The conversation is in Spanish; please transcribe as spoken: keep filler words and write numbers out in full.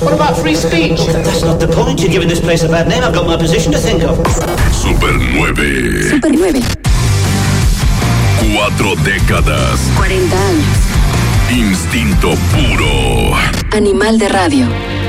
What about free speech? That's not the point. You're giving this place a bad name. I've got my position to think of. Super nueve. Super nueve. Cuatro décadas. cuarenta años. Instinto puro. Animal de radio.